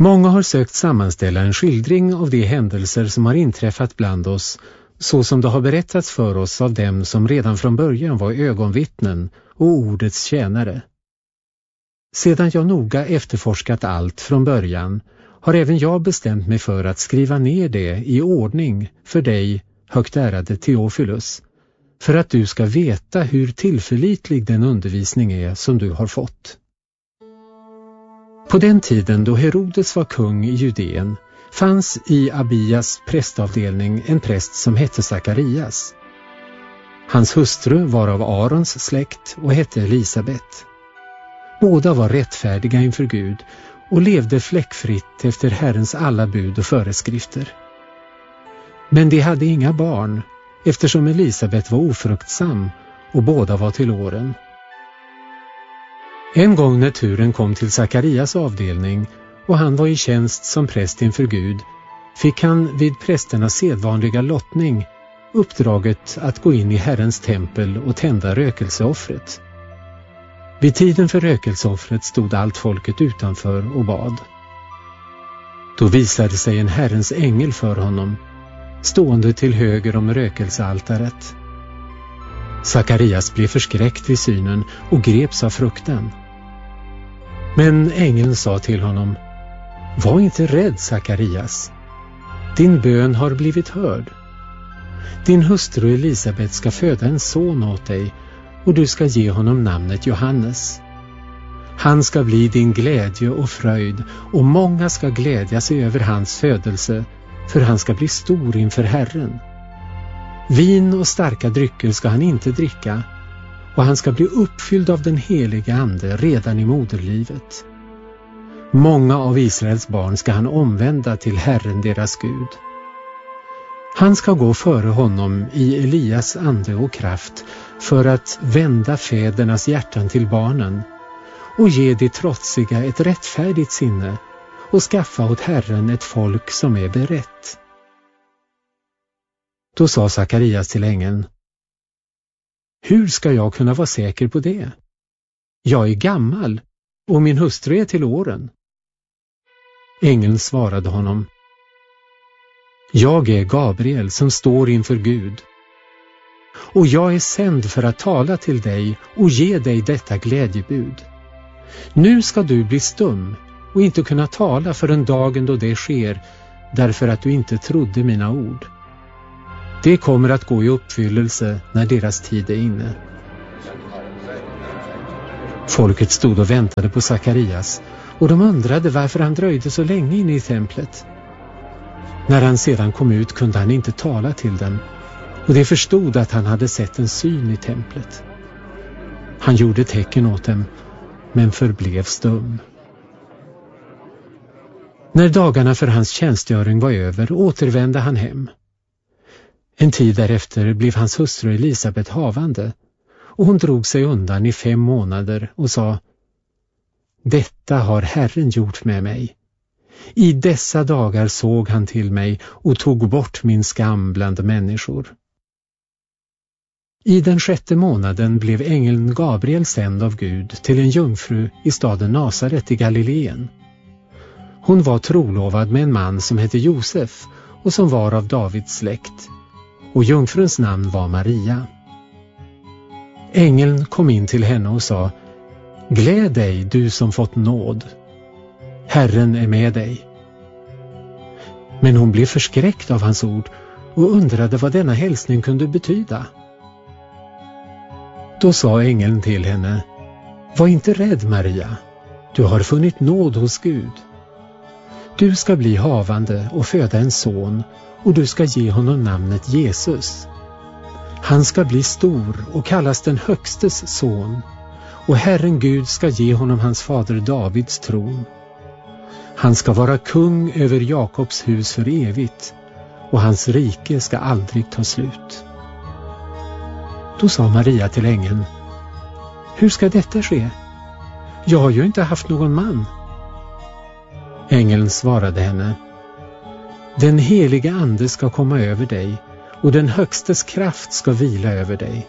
Många har sökt sammanställa en skildring av de händelser som har inträffat bland oss, så som det har berättats för oss av dem som redan från början var ögonvittnen och ordets tjänare. Sedan jag noga efterforskat allt från början har även jag bestämt mig för att skriva ner det i ordning för dig, högt ärade Theophilus, för att du ska veta hur tillförlitlig den undervisning är som du har fått. På den tiden då Herodes var kung i Judeen fanns i Abias prästavdelning en präst som hette Sakarias. Hans hustru var av Arons släkt och hette Elisabet. Båda var rättfärdiga inför Gud och levde fläckfritt efter Herrens alla bud och föreskrifter. Men de hade inga barn, eftersom Elisabet var ofruktsam och båda var till åren. En gång när turen kom till Sakarias avdelning och han var i tjänst som präst inför Gud, fick han vid prästernas sedvanliga lottning uppdraget att gå in i Herrens tempel och tända rökelseoffret. Vid tiden för rökelseoffret stod allt folket utanför och bad. Då visade sig en Herrens ängel för honom, stående till höger om rökelsealtaret. Sakarias blev förskräckt vid synen och greps av fruktan. Men ängeln sa till honom: var inte rädd, Sakarias. Din bön har blivit hörd. Din hustru Elisabet ska föda en son åt dig och du ska ge honom namnet Johannes. Han ska bli din glädje och fröjd och många ska glädja sig över hans födelse, för han ska bli stor inför Herren. Vin och starka drycker ska han inte dricka, och han ska bli uppfylld av den heliga ande redan i moderlivet. Många av Israels barn ska han omvända till Herren deras Gud. Han ska gå före honom i Elias ande och kraft för att vända fädernas hjärtan till barnen och ge de trotsiga ett rättfärdigt sinne och skaffa åt Herren ett folk som är berett. Då sa Sakarias till ängeln: hur ska jag kunna vara säker på det? Jag är gammal och min hustru är till åren. Ängeln svarade honom: jag är Gabriel som står inför Gud, och jag är sänd för att tala till dig och ge dig detta glädjebud. Nu ska du bli stum och inte kunna tala förrän dagen då det sker, därför att du inte trodde mina ord. Det kommer att gå i uppfyllelse när deras tid är inne. Folket stod och väntade på Sakarias, och de undrade varför han dröjde så länge inne i templet. När han sedan kom ut kunde han inte tala till dem, och de förstod att han hade sett en syn i templet. Han gjorde tecken åt dem, men förblev stum. När dagarna för hans tjänstgöring var över återvände han hem. En tid därefter blev hans hustru Elisabet havande, och hon drog sig undan i 5 månader och sa: detta har Herren gjort med mig. I dessa dagar såg han till mig och tog bort min skam bland människor. I den 6:e månaden blev ängeln Gabriel sänd av Gud till en jungfru i staden Nasaret i Galileen. Hon var trolovad med en man som hette Josef och som var av Davids släkt, och jungfruns namn var Maria. Ängeln kom in till henne och sa: gläd dig, du som fått nåd. Herren är med dig. Men hon blev förskräckt av hans ord och undrade vad denna hälsning kunde betyda. Då sa ängeln till henne: var inte rädd, Maria. Du har funnit nåd hos Gud. Du ska bli havande och föda en son, och du ska ge honom namnet Jesus. Han ska bli stor och kallas den högstes son, och Herren Gud ska ge honom hans fader Davids tron. Han ska vara kung över Jakobs hus för evigt, och hans rike ska aldrig ta slut. Då sa Maria till ängeln: hur ska detta ske? Jag har ju inte haft någon man. Ängeln svarade henne: den heliga ande ska komma över dig, och den högstes kraft ska vila över dig.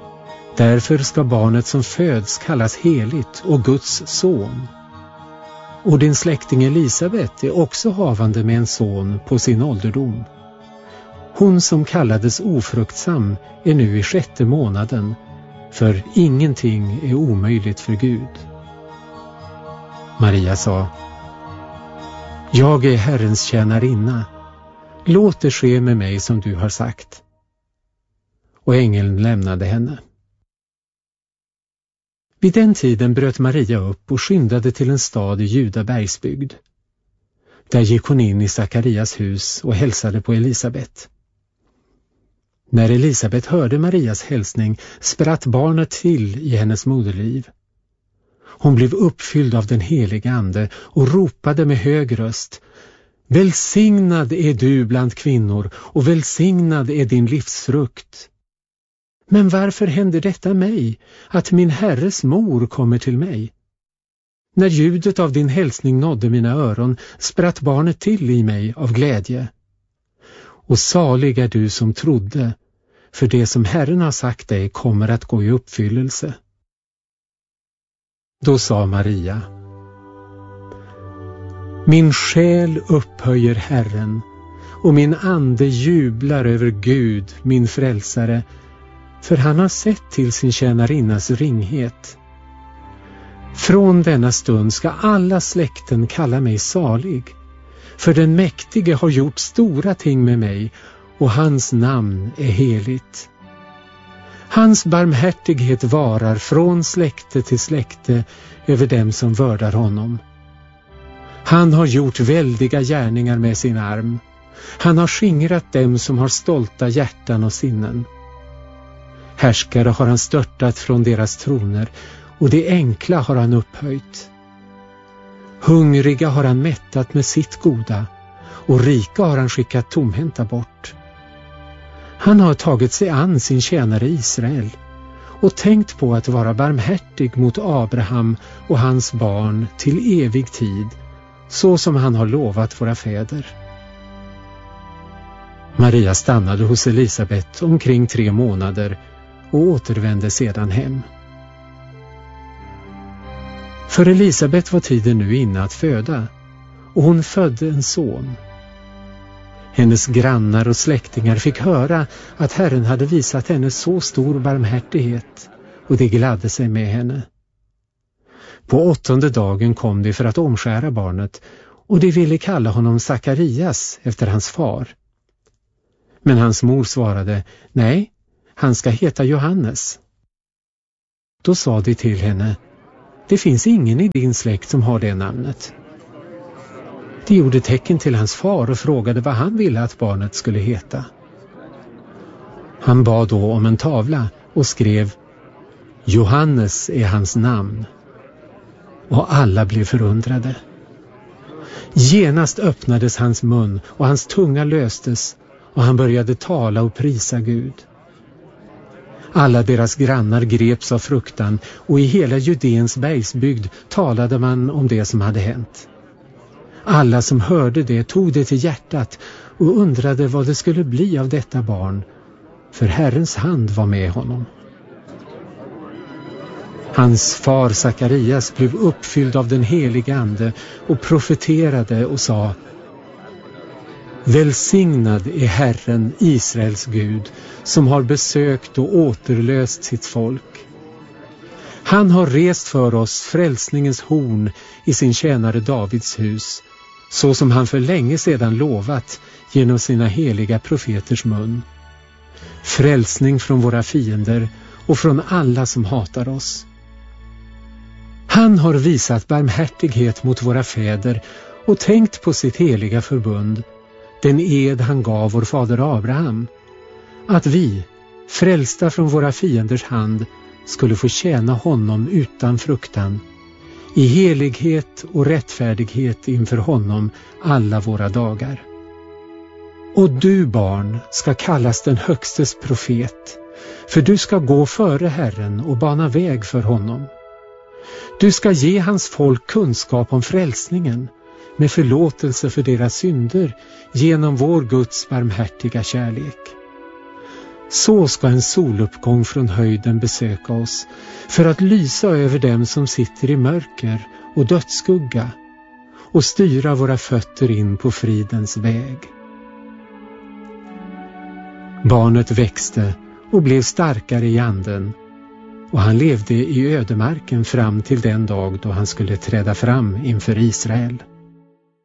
Därför ska barnet som föds kallas heligt och Guds son. och din släkting Elisabet är också havande med en son på sin ålderdom. Hon som kallades ofruktsam är nu i 6:e månaden, för ingenting är omöjligt för Gud. Maria sa: Jag är Herrens tjänarinna. Låt det ske med mig som du har sagt. Och ängeln lämnade henne. Vid den tiden bröt Maria upp och skyndade till en stad i Juda bergsbygd. Där gick hon in i Sakarias hus och hälsade på Elisabet. När Elisabet hörde Marias hälsning spratt barnet till i hennes moderliv. Hon blev uppfylld av den heliga ande och ropade med hög röst: Välsignad är du bland kvinnor och välsignad är din livsfrukt. Men varför händer detta mig, att min Herres mor kommer till mig? När ljudet av din hälsning nådde mina öron spratt barnet till i mig av glädje. Och salig är du som trodde, för det som Herren har sagt dig kommer att gå i uppfyllelse. Då sa Maria: Min själ upphöjer Herren, och min ande jublar över Gud, min frälsare, för han har sett till sin tjänarinnas ringhet. Från denna stund ska alla släkten kalla mig salig, för den mäktige har gjort stora ting med mig, och hans namn är heligt. Hans barmhärtighet varar från släkte till släkte över dem som vördar honom. Han har gjort väldiga gärningar med sin arm. Han har skingrat dem som har stolta hjärtan och sinnen. Härskare har han störtat från deras troner, och det enkla har han upphöjt. Hungriga har han mättat med sitt goda, och rika har han skickat tomhänta bort. Han har tagit sig an sin tjänare Israel och tänkt på att vara barmhärtig mot Abraham och hans barn till evig tid, så som han har lovat våra fäder. Maria stannade hos Elisabet omkring 3 månader och återvände sedan hem. För Elisabet var tiden nu inne att föda, och hon födde en son. Hennes grannar och släktingar fick höra att Herren hade visat henne så stor barmhärtighet, och det gladde sig med henne. På 8:e dagen kom de för att omskära barnet, och de ville kalla honom Sakarias efter hans far. Men hans mor svarade: Nej, han ska heta Johannes. Då sa de till henne: Det finns ingen i din släkt som har det namnet. De gjorde tecken till hans far och frågade vad han ville att barnet skulle heta. Han bad då om en tavla och skrev: Johannes är hans namn. Och alla blev förundrade. Genast öppnades hans mun och hans tunga löstes, och han började tala och prisa Gud. Alla deras grannar greps av fruktan, och i hela Judeens bergsbygd talade man om det som hade hänt. Alla som hörde det tog det till hjärtat och undrade vad det skulle bli av detta barn, för Herrens hand var med honom. Hans far Sakarias blev uppfylld av den heliga ande och profeterade och sa: Välsignad är Herren, Israels Gud, som har besökt och återlöst sitt folk. Han har rest för oss frälsningens horn i sin tjänare Davids hus, så som han för länge sedan lovat genom sina heliga profeters mun. Frälsning från våra fiender och från alla som hatar oss. Han har visat barmhärtighet mot våra fäder och tänkt på sitt heliga förbund, den ed han gav vår fader Abraham, att vi, frälsta från våra fienders hand, skulle få tjäna honom utan fruktan, i helighet och rättfärdighet inför honom alla våra dagar. Och du, barn, ska kallas den högstes profet, för du ska gå före Herren och bana väg för honom. Du ska ge hans folk kunskap om frälsningen, med förlåtelse för deras synder genom vår Guds barmhärtiga kärlek. Så ska en soluppgång från höjden besöka oss, för att lysa över dem som sitter i mörker och dödsskugga, och styra våra fötter in på fridens väg. Barnet växte och blev starkare i anden, och han levde i ödemarken fram till den dag då han skulle träda fram inför Israel.